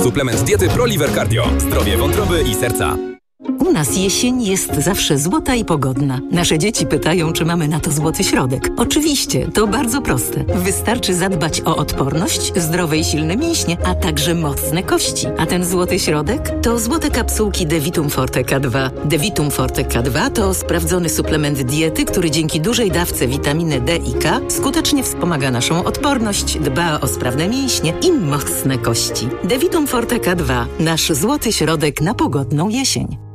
Suplement diety ProLiver Cardio. Zdrowie wątroby i serca. U nas jesień jest zawsze złota i pogodna. Nasze dzieci pytają, czy mamy na to złoty środek. Oczywiście, to bardzo proste. Wystarczy zadbać o odporność, zdrowe i silne mięśnie, a także mocne kości. A ten złoty środek to złote kapsułki Devitum Forte K2. Devitum Forte K2 to sprawdzony suplement diety, który dzięki dużej dawce witaminy D i K skutecznie wspomaga naszą odporność, dba o sprawne mięśnie i mocne kości. Devitum Forte K2. Nasz złoty środek na pogodną jesień.